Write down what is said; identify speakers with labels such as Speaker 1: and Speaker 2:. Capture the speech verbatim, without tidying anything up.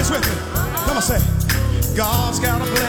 Speaker 1: this with me. Come on, say, God's got a blessing